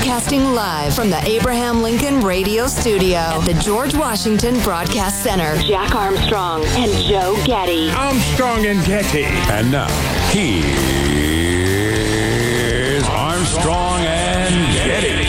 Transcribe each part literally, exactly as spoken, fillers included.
Broadcasting live from the Abraham Lincoln Radio Studio at the George Washington Broadcast Center. Jack Armstrong and Joe Getty. Armstrong and Getty. And now, here's Armstrong and Getty.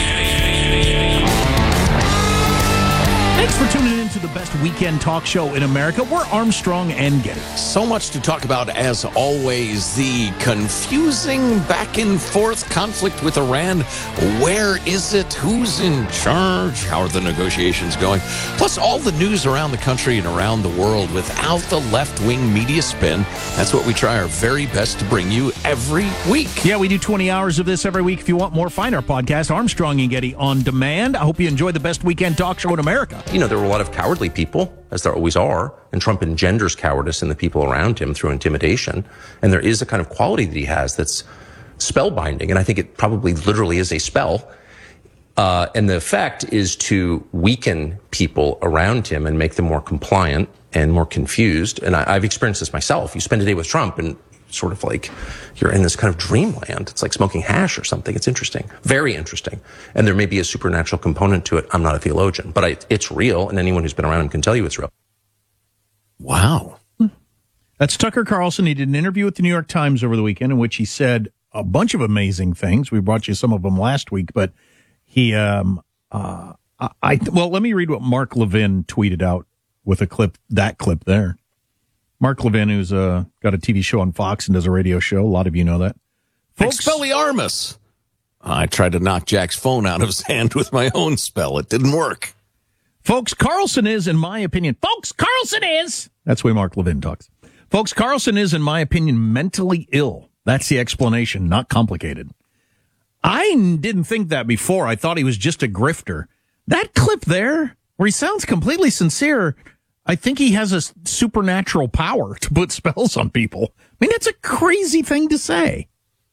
Thanks for tuning in to the best weekend talk show in America. We're Armstrong and Getty. So much to talk about, as always. The confusing back and forth conflict with Iran. Where is it? Who's in charge? How are the negotiations going? Plus, all the news around the country and around the world without the left-wing media spin. That's what we try our very best to bring you every week. Yeah, we do twenty hours of this every week. If you want more, find our podcast, Armstrong and Getty, on demand. I hope you enjoy the best weekend talk show in America. You know, there were a lot of cowardly people, as there always are, and Trump engenders cowardice in the people around him through intimidation. And there is a kind of quality that he has that's spellbinding, and I think it probably literally is a spell. Uh, and the effect is to weaken people around him and make them more compliant and more confused. And I, I've experienced this myself. You spend a day with Trump and sort of like you're in this kind of dreamland. It's like smoking hash or something. It's interesting, very interesting. And there may be a supernatural component to it. I'm not a theologian, but I, it's real. And anyone who's been around him can tell you it's real. Wow. That's Tucker Carlson. He did an interview with the New York Times over the weekend in which he said a bunch of amazing things. We brought you some of them last week, but he, um, uh, I, well, let me read what Mark Levin tweeted out with a clip, that clip there. Mark Levin, who's uh, got a T V show on Fox and does a radio show. A lot of you know that. Folks, Expelliarmus. I tried to knock Jack's phone out of his hand with my own spell. It didn't work. Folks, Carlson is, in my opinion, folks, Carlson is. That's the way Mark Levin talks. Folks, Carlson is, in my opinion, mentally ill. That's the explanation, not complicated. I didn't think that before. I thought he was just a grifter. That clip there, where he sounds completely sincere, I think he has a supernatural power to put spells on people. I mean, that's a crazy thing to say.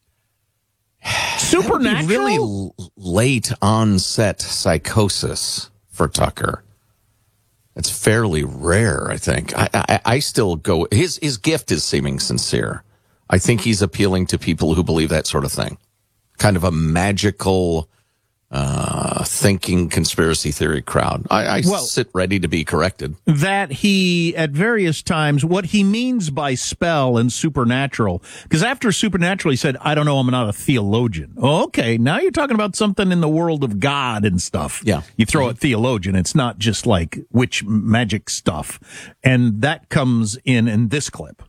Supernatural? Really l- late onset psychosis for Tucker. It's fairly rare, I think. I, I, I still go, his, his gift is seeming sincere. I think he's appealing to people who believe that sort of thing. Kind of a magical, uh, thinking conspiracy theory crowd. I, I well, sit ready to be corrected. That he, at various times, what he means by spell and supernatural, because after supernatural, he said, I don't know, I'm not a theologian. Oh, okay, now you're talking about something in the world of God and stuff. Yeah. You throw it theologian, it's not just like witch magic stuff. And that comes in in this clip.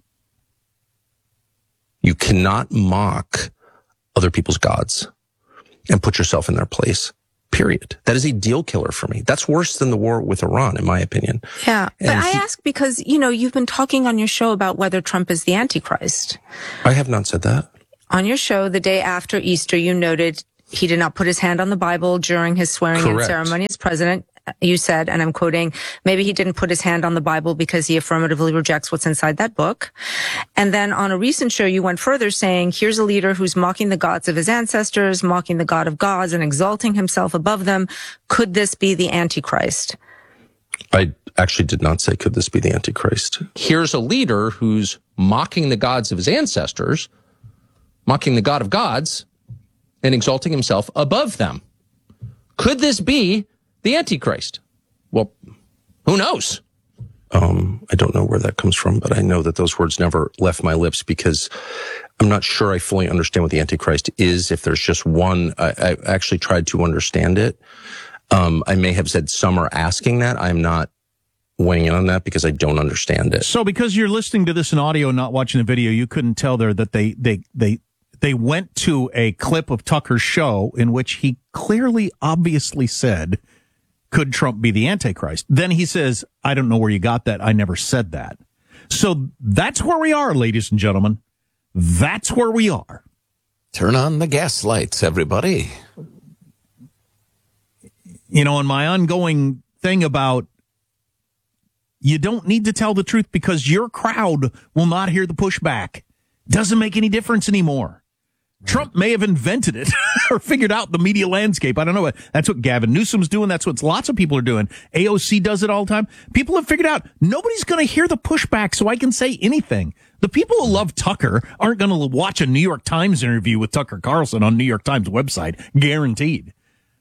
You cannot mock other people's gods and put yourself in their place, period. That is a deal killer for me. That's worse than the war with Iran, in my opinion. Yeah, and but I he, ask because, you know, you've been talking on your show about whether Trump is the Antichrist. I have not said that. On your show, the day after Easter, you noted he did not put his hand on the Bible during his swearing-in ceremony as president. You said, and I'm quoting, maybe he didn't put his hand on the Bible because he affirmatively rejects what's inside that book. And then on a recent show, you went further saying, here's a leader who's mocking the gods of his ancestors, mocking the God of gods and exalting himself above them. Could this be the Antichrist? I actually did not say, could this be the Antichrist? Here's a leader who's mocking the gods of his ancestors, mocking the God of gods, and exalting himself above them. Could this be the Antichrist? Well, who knows? Um, I don't know where that comes from, but I know that those words never left my lips because I'm not sure I fully understand what the Antichrist is. If there's just one, I, I actually tried to understand it. Um, I may have said some are asking that. I'm not weighing in on that because I don't understand it. So because you're listening to this in audio, not watching the video, you couldn't tell there that they, they, they, they went to a clip of Tucker's show in which he clearly, obviously said, could Trump be the Antichrist? Then he says, I don't know where you got that. I never said that. So that's where we are, ladies and gentlemen. That's where we are. Turn on the gas lights, everybody. You know, and my ongoing thing about you don't need to tell the truth because your crowd will not hear the pushback. Doesn't make any difference anymore. Trump may have invented it or figured out the media landscape. I don't know. That's what Gavin Newsom's doing. That's what lots of people are doing. A O C does it all the time. People have figured out nobody's going to hear the pushback so I can say anything. The people who love Tucker aren't going to watch a New York Times interview with Tucker Carlson on New York Times website. Guaranteed.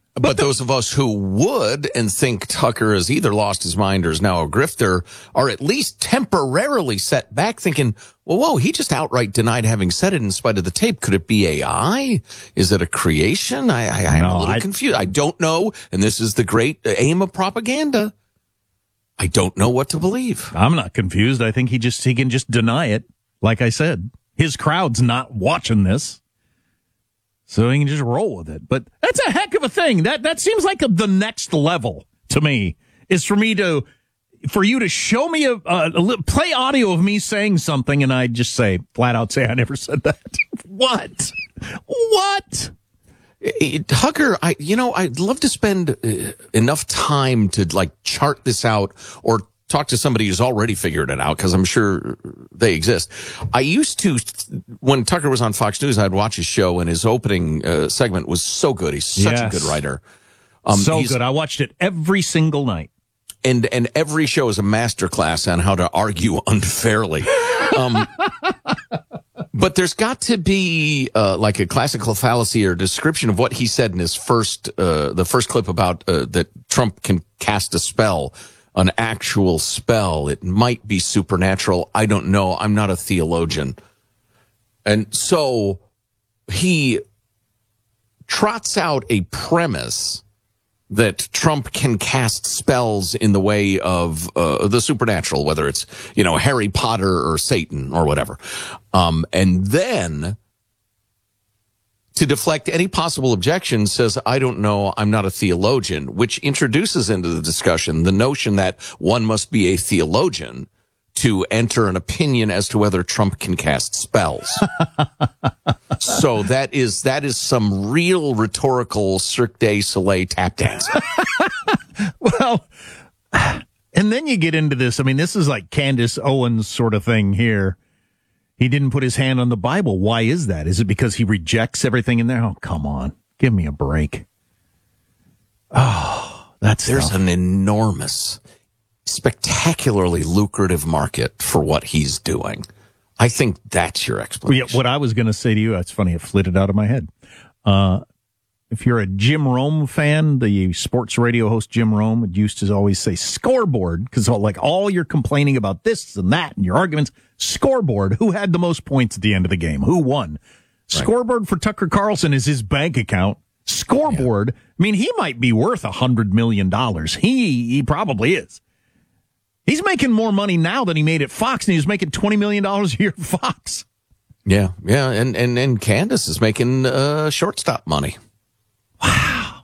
But those of us who would and think Tucker has either lost his mind or is now a grifter are at least temporarily set back thinking, well, whoa, he just outright denied having said it in spite of the tape. Could it be A I? Is it a creation? I, I, I'm No, a little I, confused. I don't know. And this is the great aim of propaganda. I don't know what to believe. I'm not confused. I think he just he can just deny it. Like I said, his crowd's not watching this, so he can just roll with it. But that's a heck of a thing. That that seems like a, the next level to me is for me to for you to show me a, a, a play audio of me saying something, and I just say flat out say I never said that. What? What? Tucker, I, you know, I'd love to spend uh, enough time to like chart this out or talk to somebody who's already figured it out because I'm sure they exist. I used to, when Tucker was on Fox News, I'd watch his show and his opening uh, segment was so good. He's such yes. a good writer. Um, so good. I watched it every single night. And, and every show is a masterclass on how to argue unfairly. Um, But there's got to be uh, like a classical fallacy or description of what he said in his first, uh, the first clip about uh, that Trump can cast a spell, an actual spell. It might be supernatural. I don't know. I'm not a theologian. And so he trots out a premise that Trump can cast spells in the way of uh, the supernatural, whether it's, you know, Harry Potter or Satan or whatever. Um, and then, to deflect any possible objection, says, I don't know, I'm not a theologian, which introduces into the discussion the notion that one must be a theologian to enter an opinion as to whether Trump can cast spells. So that is that is some real rhetorical Cirque du Soleil tap dance. Well, and then you get into this. I mean, this is like Candace Owens sort of thing here. He didn't put his hand on the Bible. Why is that? Is it because he rejects everything in there? Oh, come on. Give me a break. Oh, that's There's tough. an enormous, spectacularly lucrative market for what he's doing. I think that's your explanation. Yeah, what I was going to say to you, that's funny, it flitted out of my head. Uh, if you're a Jim Rome fan, the sports radio host Jim Rome would used to always say scoreboard, because all, like all you're complaining about this and that and your arguments, scoreboard, who had the most points at the end of the game? Who won? Right. Scoreboard for Tucker Carlson is his bank account. Scoreboard, yeah. I mean, he might be worth a hundred million dollars. He, he probably is. He's making more money now than he made at Fox, and he was making twenty million dollars a year at Fox. Yeah, yeah, and, and, and Candace is making uh, shortstop money. Wow.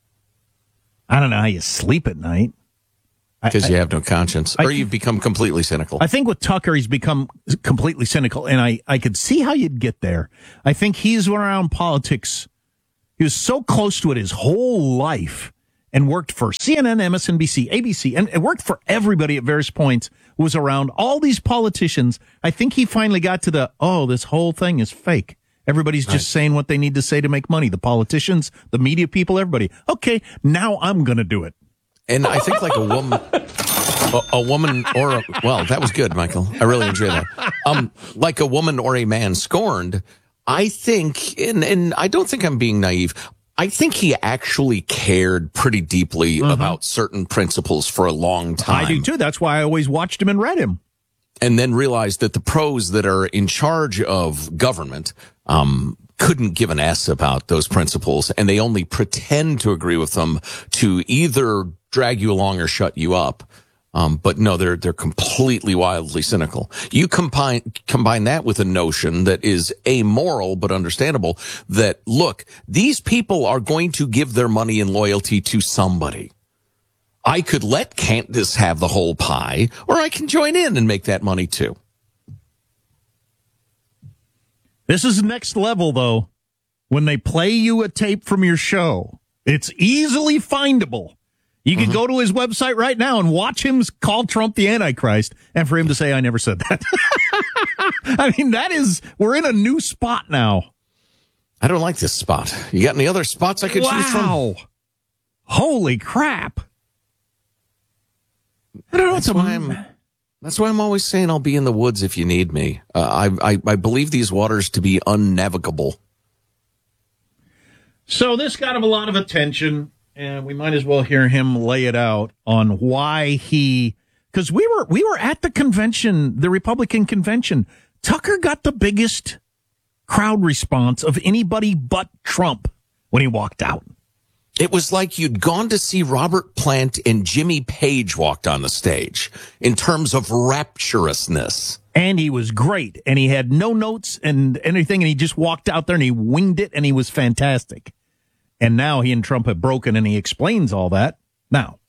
I don't know how you sleep at night. Because you have no conscience, I, or you've become completely cynical. I think with Tucker, he's become completely cynical, and I, I could see how you'd get there. I think he's around politics. He was so close to it his whole life. And worked for C N N, M S N B C, A B C, and it worked for everybody at various points, was around all these politicians. I think he finally got to the, oh, this whole thing is fake. Everybody's just right. saying what they need to say to make money. The politicians, the media people, everybody. Okay, now I'm going to do it. And I think like a woman, a, a woman or, a, well, that was good, Michael. I really enjoyed that. Um, like a woman or a man scorned, I think, and, and I don't think I'm being naive, I think he actually cared pretty deeply mm-hmm. about certain principles for a long time. I do too. That's why I always watched him and read him. And then realized that the pros that are in charge of government um, couldn't give an S about those principles, and they only pretend to agree with them to either drag you along or shut you up. Um, but no, they're they're completely wildly cynical. You combine combine that with a notion that is amoral but understandable, that, look, these people are going to give their money and loyalty to somebody. I could let Candace have the whole pie, or I can join in and make that money too. This is next level, though. When they play you a tape from your show, it's easily findable. You can mm-hmm. go to his website right now and watch him call Trump the Antichrist, and for him to say, I never said that. I mean, that is, we're in a new spot now. I don't like this spot. You got any other spots I could wow. choose from? Holy crap. I don't know. That's why I'm, that's why I'm always saying I'll be in the woods if you need me. Uh, I, I, I believe these waters to be unnavigable. So this got him a lot of attention, and we might as well hear him lay it out on why he, because we were we were at the convention, the Republican convention. Tucker got the biggest crowd response of anybody but Trump when he walked out. It was like you'd gone to see Robert Plant and Jimmy Page walked on the stage in terms of rapturousness. And he was great, and he had no notes and anything, and he just walked out there and he winged it, and he was fantastic. And now he and Trump have broken, and he explains all that now.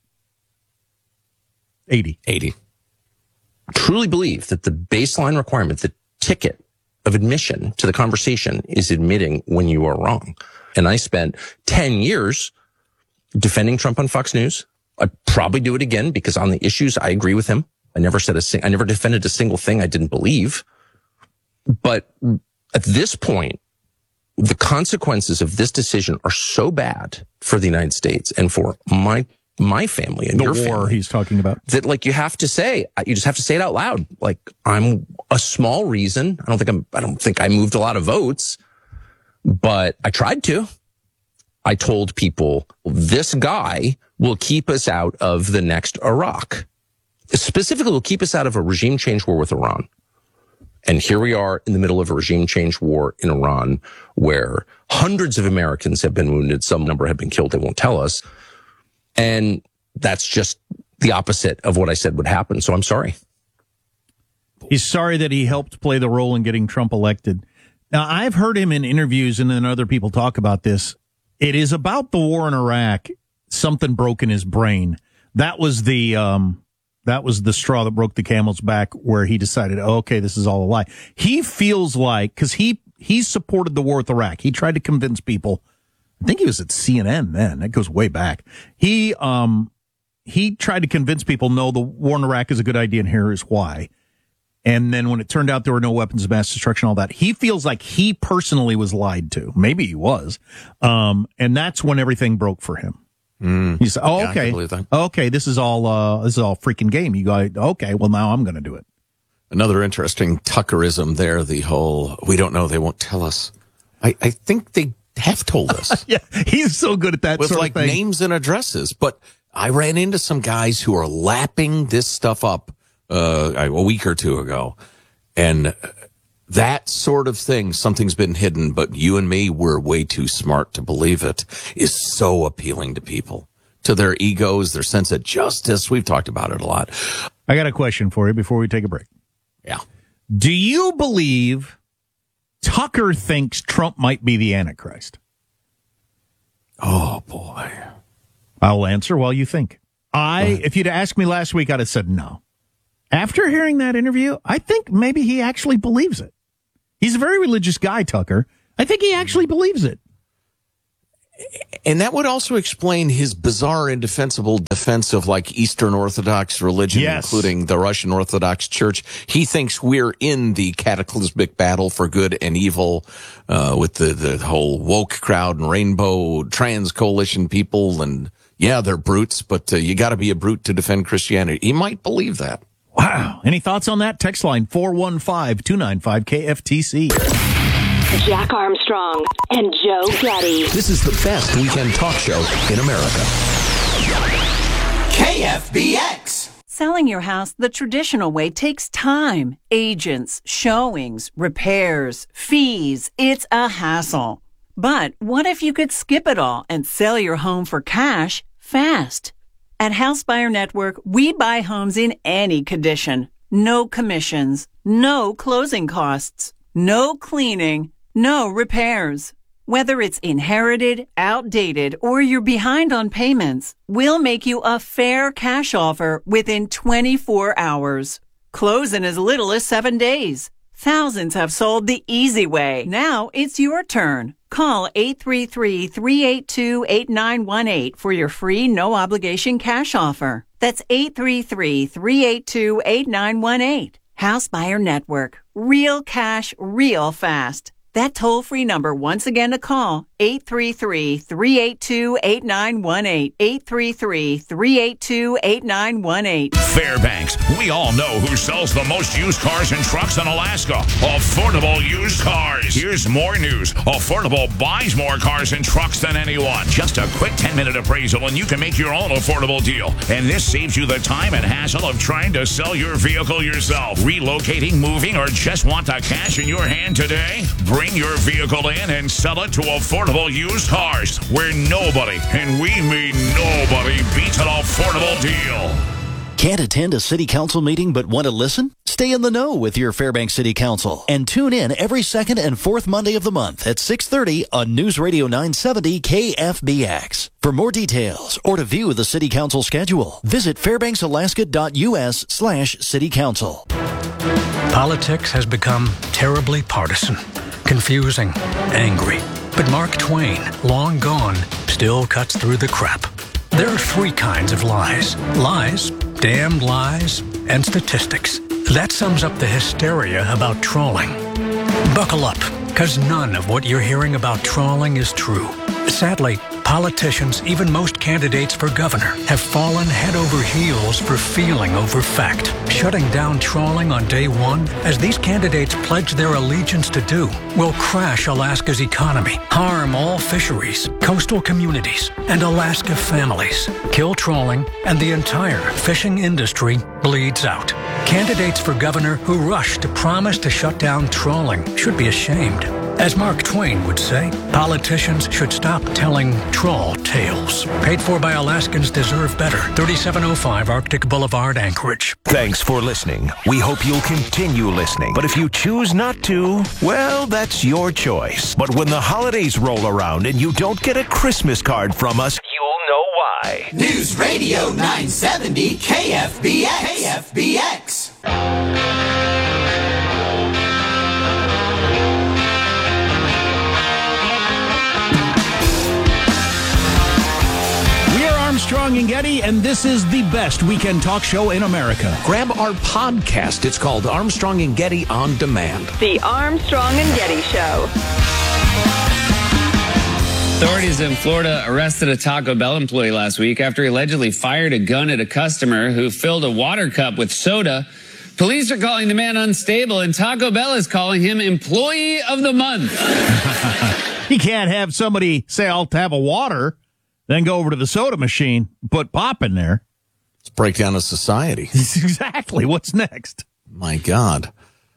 eighty. eighty. Truly believe that the baseline requirement, the ticket of admission to the conversation, is admitting when you are wrong. And I spent ten years defending Trump on Fox News. I'd probably do it again because on the issues, I agree with him. I never said a sing- I never defended a single thing I didn't believe. But at this point, the consequences of this decision are so bad for the United States and for my my family and the your war family he's talking about, that like you have to say, you just have to say it out loud. Like, I'm a small reason. I don't think I'm, I don't think I moved a lot of votes, but I tried to. I told people this guy will keep us out of the next Iraq. Specifically, will keep us out of a regime change war with Iran. And here we are in the middle of a regime change war in Iran where hundreds of Americans have been wounded. Some number have been killed. They won't tell us. And that's just the opposite of what I said would happen. So I'm sorry. He's sorry that he helped play the role in getting Trump elected. Now, I've heard him in interviews, and then other people talk about this. It is about the war in Iraq. Something broke in his brain. That was the um, that was the straw that broke the camel's back, where he decided, oh, okay, this is all a lie. He feels like, because he he supported the war with Iraq. He tried to convince people. I think he was at C N N then. That goes way back. He um he tried to convince people, no, the war in Iraq is a good idea, and here is why. And then when it turned out there were no weapons of mass destruction, all that, he feels like he personally was lied to. Maybe he was. Um, and that's when everything broke for him. Mm. He said, oh, Yeah, okay. Okay, this is all uh, this is all freaking game. You got okay, well, now I'm going to do it. Another interesting Tuckerism there, the whole, we don't know, they won't tell us. I, I think they have told us. Yeah, he's so good at that with sort like of thing. names and addresses. But I ran into some guys who are lapping this stuff up uh, a week or two ago. And that sort of thing, something's been hidden, but you and me, we're way too smart to believe it, is so appealing to people, to their egos, their sense of justice. We've talked about it a lot. I got a question for you before we take a break. Yeah. Do you believe Tucker thinks Trump might be the Antichrist? Oh, boy. I'll answer while you think. I, if you'd asked me last week, I'd have said no. After hearing that interview, I think maybe he actually believes it. He's a very religious guy, Tucker. I think he actually believes it. And that would also explain his bizarre, indefensible defense of like Eastern Orthodox religion, Yes. including the Russian Orthodox Church. He thinks we're in the cataclysmic battle for good and evil, uh, with the, the whole woke crowd and rainbow trans coalition people. And yeah, they're brutes, but uh, you got to be a brute to defend Christianity. He might believe that. Wow. Any thoughts on that? Text line four one five, two nine five, K F T C. Jack Armstrong and Joe Getty. This is the best weekend talk show in America. K F B X. Selling your house the traditional way takes time, agents, showings, repairs, fees. It's a hassle. But what if you could skip it all and sell your home for cash fast? At House Buyer Network, we buy homes in any condition. No commissions, no closing costs, no cleaning, no repairs. Whether it's inherited, outdated, or you're behind on payments, we'll make you a fair cash offer within twenty-four hours. Close in as little as seven days. Thousands have sold the easy way. Now it's your turn. Call eight three three, three eight two, eight nine one eight for your free no-obligation cash offer. That's eight three three, three eight two, eight nine one eight. House Buyer Network. Real cash, real fast. That toll-free number, once again to call, eight three three, three eight two, eight nine one eight, eight three three, three eight two, eight nine one eight. Fairbanks, we all know who sells the most used cars and trucks in Alaska. Affordable Used Cars. Here's more news. Affordable buys more cars and trucks than anyone. Just a quick ten-minute appraisal and you can make your own affordable deal. And this saves you the time and hassle of trying to sell your vehicle yourself. Relocating, moving, or just want the cash in your hand today? Bring your vehicle in and sell it to Affordable Used Cars, where nobody, and we mean nobody, beats an affordable deal. Can't attend a city council meeting but want to listen? Stay in the know with your Fairbanks City Council and tune in every second and fourth Monday of the month at six thirty on News Radio nine seventy K F B X. For more details or to view the city council schedule, visit fairbanksalaska.us slash city council. Politics has become terribly partisan, confusing, angry. But Mark Twain, long gone, still cuts through the crap. There are three kinds of lies. Lies, damned lies, and statistics. That sums up the hysteria about trawling. Buckle up, because none of what you're hearing about trawling is true. Sadly, politicians, even most candidates for governor, have fallen head over heels for feeling over fact. Shutting down trawling on day one, as these candidates pledge their allegiance to do, will crash Alaska's economy, harm all fisheries, coastal communities, and Alaska families, kill trawling, and the entire fishing industry bleeds out. Candidates for governor who rush to promise to shut down trawling should be ashamed. As Mark Twain would say, politicians should stop telling trawl tales. Paid for by Alaskans deserve better. thirty-seven oh five Arctic Boulevard, Anchorage. Thanks for listening. We hope you'll continue listening. But if you choose not to, well, that's your choice. But when the holidays roll around and you don't get a Christmas card from us, you'll know why. News Radio nine seventy K F B X. K F B X. Armstrong and Getty, and this is the best weekend talk show in America. Grab our podcast. It's called Armstrong and Getty On Demand. The Armstrong and Getty Show. Authorities in Florida arrested a Taco Bell employee last week after he allegedly fired a gun at a customer who filled a water cup with soda. Police are calling the man unstable, and Taco Bell is calling him Employee of the Month. You can't have somebody say, I'll have a water, then go over to the soda machine, put pop in there. It's breakdown of society. Exactly. What's next? My God.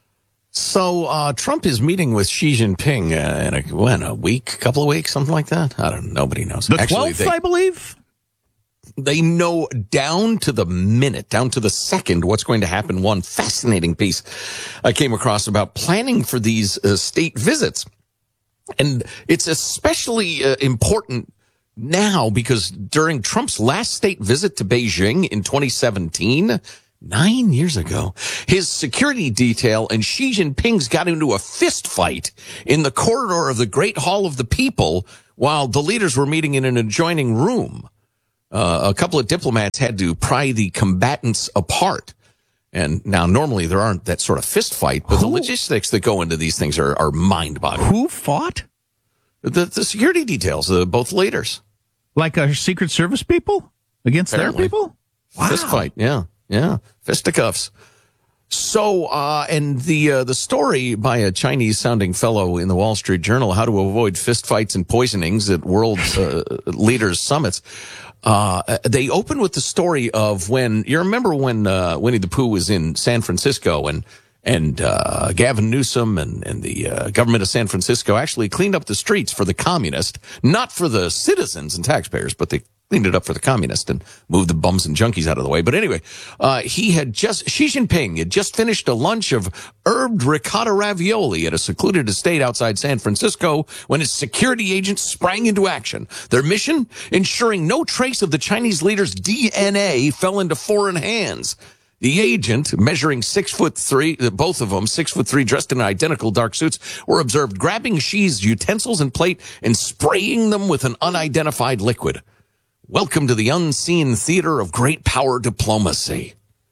So uh, Trump is meeting with Xi Jinping uh, in a, when, a week, couple of weeks, something like that? I don't know. Nobody knows. The Actually, twelfth, they, I believe? They know down to the minute, down to the second, what's going to happen. One fascinating piece I came across about planning for these uh, state visits. And it's especially uh, important now, because during Trump's last state visit to Beijing in twenty seventeen, nine years ago, his security detail and Xi Jinping's got into a fist fight in the corridor of the Great Hall of the People while the leaders were meeting in an adjoining room. Uh, a couple of diplomats had to pry the combatants apart. And now normally there aren't that sort of fist fight, but Who? the logistics that go into these things are, are mind-boggling. Who fought? The, the security details, uh, both leaders. Like our Secret Service people against Apparently. their people? Wow. Fist fight, yeah, yeah. Fisticuffs. So, uh, and the uh, the story by a Chinese-sounding fellow in the Wall Street Journal, How to Avoid Fistfights and Poisonings at World uh, Leaders Summits, uh, they open with the story of when, you remember when uh, Winnie the Pooh was in San Francisco and And uh Gavin Newsom and, and the uh, government of San Francisco actually cleaned up the streets for the communists, not for the citizens and taxpayers, but they cleaned it up for the communists and moved the bums and junkies out of the way. But anyway, uh he had just, Xi Jinping had just finished a lunch of herbed ricotta ravioli at a secluded estate outside San Francisco when his security agents sprang into action. Their mission? Ensuring no trace of the Chinese leader's D N A fell into foreign hands. The agent, measuring six foot three, both of them, six foot three, dressed in identical dark suits, were observed grabbing Xi's utensils and plate and spraying them with an unidentified liquid. Welcome to the unseen theater of great power diplomacy.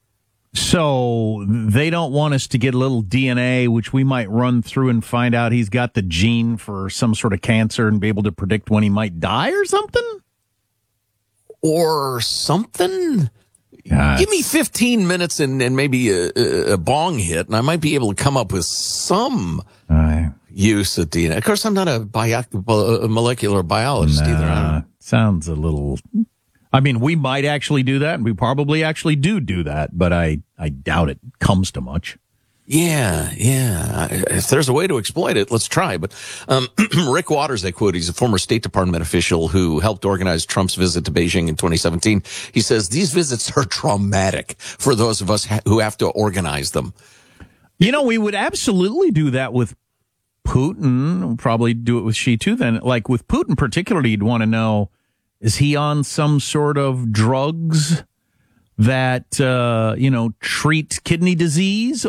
So they don't want us to get a little D N A, which we might run through and find out he's got the gene for some sort of cancer and be able to predict when he might die or something? Or something? Yes. Give me fifteen minutes and, and maybe a, a bong hit, and I might be able to come up with some uh, use of D N A. Of course, I'm not a, bio- a molecular biologist nah, either. I don't sounds a little... I mean, we might actually do that, and we probably actually do do that, but I, I doubt it comes to much. Yeah, yeah. If there's a way to exploit it, let's try. But um, Rick Waters, I quote, he's a former State Department official who helped organize Trump's visit to Beijing in twenty seventeen. He says these visits are traumatic for those of us ha- who have to organize them. You know, we would absolutely do that with Putin. We'll probably do it with Xi too then. Like with Putin particularly, you'd want to know, is he on some sort of drugs that, uh, you know, treat kidney disease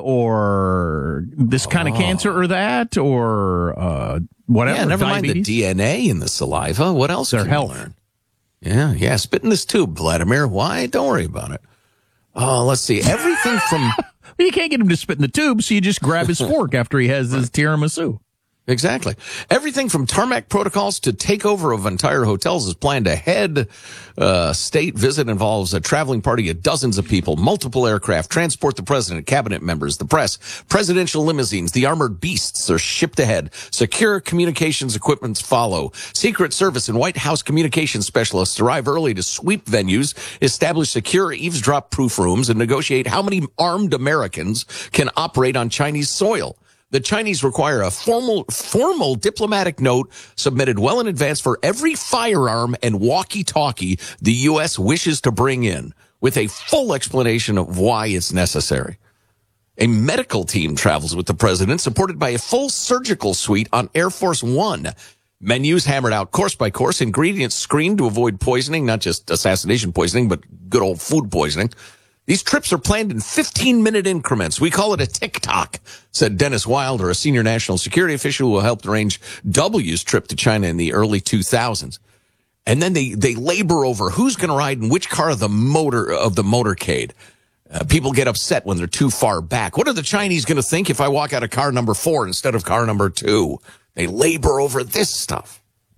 or this kind of oh. cancer or that or uh, whatever? Yeah, never diabetes? mind the D N A in the saliva. What else Their can health. you learn? Yeah, yeah. Spit in this tube, Vladimir. Why? Don't worry about it. Oh, let's see. Everything from... You can't get him to spit in the tube, so you just grab his fork after he has his tiramisu. Exactly. Everything from tarmac protocols to takeover of entire hotels is planned ahead. Uh, state visit involves a traveling party of dozens of people, multiple aircraft, transport the president, cabinet members, the press, presidential limousines, the armored beasts are shipped ahead. Secure communications equipments follow. Secret Service and White House communications specialists arrive early to sweep venues, establish secure eavesdrop-proof rooms, and negotiate how many armed Americans can operate on Chinese soil. The Chinese require a formal formal diplomatic note submitted well in advance for every firearm and walkie-talkie the U S wishes to bring in, with a full explanation of why it's necessary. A medical team travels with the president, supported by a full surgical suite on Air Force One. Menus hammered out course by course, ingredients screened to avoid poisoning, not just assassination poisoning, but good old food poisoning. These trips are planned in fifteen-minute increments. We call it a tick-tock, said Dennis Wilder, a senior national security official who helped arrange W's trip to China in the early two thousands. And then they, they labor over who's going to ride in which car of the motor of the motorcade. Uh, people get upset when they're too far back. What are the Chinese going to think if I walk out of car number four instead of car number two? They labor over this stuff.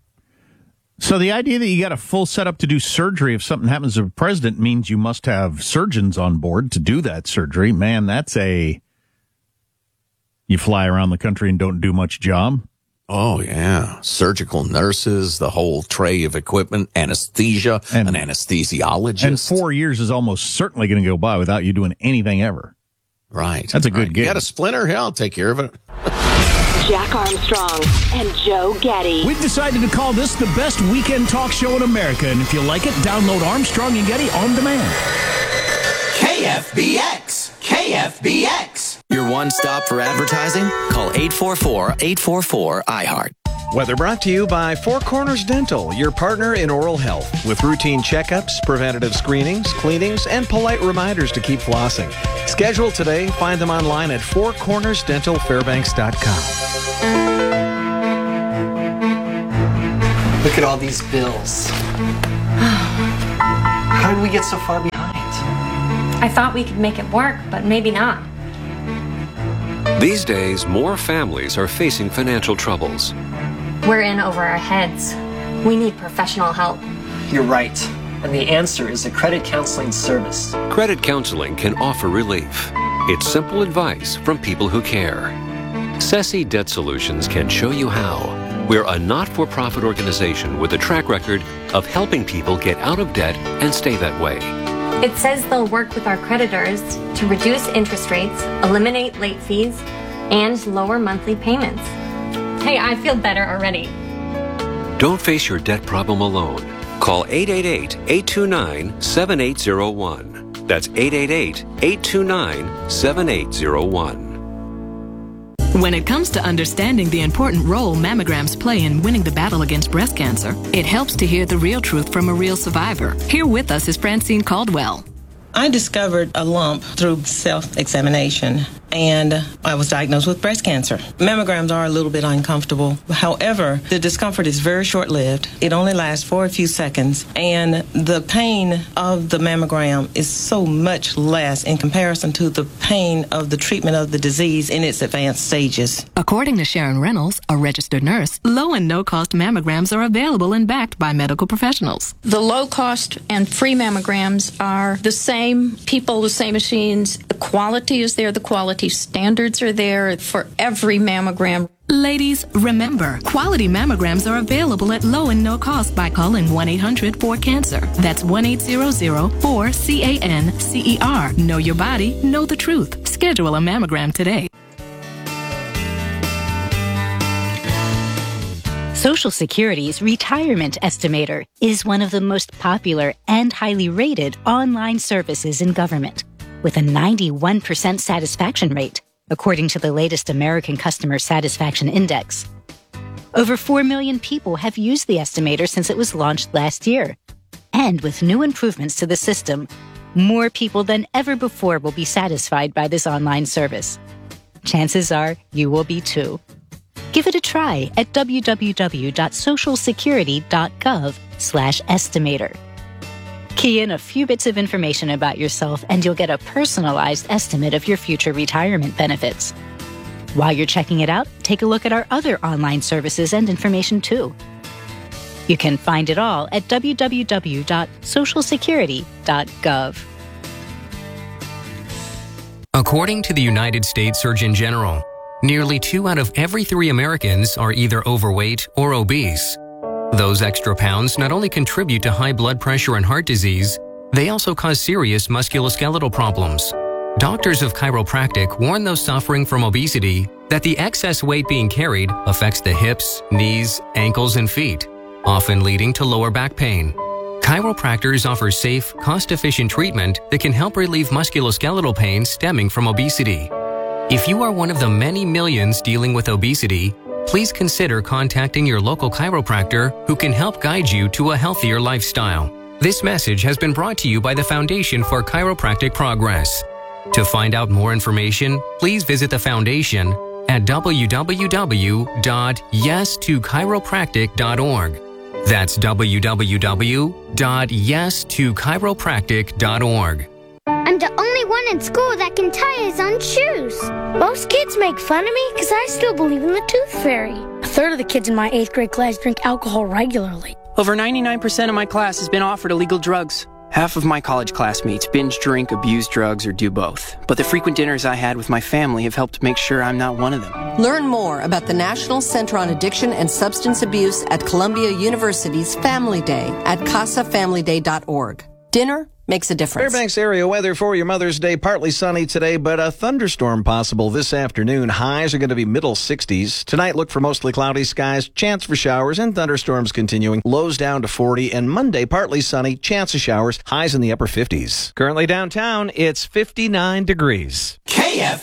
So the idea that you got a full setup to do surgery if something happens to the president means you must have surgeons on board to do that surgery. Man, that's a... You fly around the country and don't do much job. Oh, yeah. Surgical nurses, the whole tray of equipment, anesthesia, and, an anesthesiologist. And four years is almost certainly going to go by without you doing anything ever. Right. That's a good right. gig. You got a splinter? Yeah, I'll take care of it. Jack Armstrong and Joe Getty. We've decided to call this the best weekend talk show in America, and if you like it, download Armstrong and Getty on demand. K F B X. K F B X. Your one stop for advertising? Call eight four four, eight four four, I heart. Weather brought to you by Four Corners Dental, your partner in oral health, with routine checkups, preventative screenings, cleanings, and polite reminders to keep flossing. Schedule today. Find them online at four corners dental fairbanks dot com. Look at all these bills. How did we get so far behind? I thought we could make it work, but maybe not. These days, more families are facing financial troubles. We're in over our heads. We need professional help. You're right. And the answer is a credit counseling service. Credit counseling can offer relief. It's simple advice from people who care. S E S I Debt Solutions can show you how. We're a not-for-profit organization with a track record of helping people get out of debt and stay that way. It says they'll work with our creditors to reduce interest rates, eliminate late fees, and lower monthly payments. Hey, I feel better already. Don't face your debt problem alone. Call eight eight eight, eight two nine, seven eight zero one. That's eight eight eight, eight two nine, seven eight zero one. When it comes to understanding the important role mammograms play in winning the battle against breast cancer, it helps to hear the real truth from a real survivor. Here with us is Francine Caldwell. I discovered a lump through self-examination, and I was diagnosed with breast cancer. Mammograms are a little bit uncomfortable. However, the discomfort is very short-lived. It only lasts for a few seconds, and the pain of the mammogram is so much less in comparison to the pain of the treatment of the disease in its advanced stages. According to Sharon Reynolds, a registered nurse, low and no-cost mammograms are available and backed by medical professionals. The low-cost and free mammograms are the same people, the same machines. The quality is there. The quality standards are there for every mammogram. Ladies, remember, quality mammograms are available at low and no cost by calling one eight hundred four cancer. That's one eight hundred four C A N C E R. Know your body, know the truth. Schedule a mammogram today. Social Security's Retirement Estimator is one of the most popular and highly rated online services in government, with a ninety-one percent satisfaction rate, according to the latest American Customer Satisfaction Index. Over four million people have used the estimator since it was launched last year. And with new improvements to the system, more people than ever before will be satisfied by this online service. Chances are you will be too. Give it a try at w w w dot social security dot gov slash estimator. Key in a few bits of information about yourself and you'll get a personalized estimate of your future retirement benefits. While you're checking it out, take a look at our other online services and information too. You can find it all at w w w dot social security dot gov. According to the United States Surgeon General, nearly two out of every three Americans are either overweight or obese. Those extra pounds not only contribute to high blood pressure and heart disease, they also cause serious musculoskeletal problems. Doctors of chiropractic warn those suffering from obesity that the excess weight being carried affects the hips, knees, ankles, and feet, often leading to lower back pain. Chiropractors offer safe, cost-efficient treatment that can help relieve musculoskeletal pain stemming from obesity. If you are one of the many millions dealing with obesity, please consider contacting your local chiropractor who can help guide you to a healthier lifestyle. This message has been brought to you by the Foundation for Chiropractic Progress. To find out more information, please visit the foundation at w w w dot yes to chiropractic dot org. That's w w w dot yes to chiropractic dot org. I'm the only one in school that can tie his own shoes. Most kids make fun of me because I still believe in the tooth fairy. A third of the kids in my eighth grade class drink alcohol regularly. Over ninety-nine percent of my class has been offered illegal drugs. Half of my college classmates binge drink, abuse drugs, or do both. But the frequent dinners I had with my family have helped make sure I'm not one of them. Learn more about the National Center on Addiction and Substance Abuse at Columbia University's Family Day at casa family day dot org. Dinner makes a difference. Fairbanks area weather for your Mother's Day. Partly sunny today, but a thunderstorm possible this afternoon. Highs are going to be middle sixties. Tonight, look for mostly cloudy skies, chance for showers and thunderstorms continuing. Lows down to forty, and Monday, partly sunny, chance of showers, highs in the upper fifties. Currently downtown, it's fifty-nine degrees. K F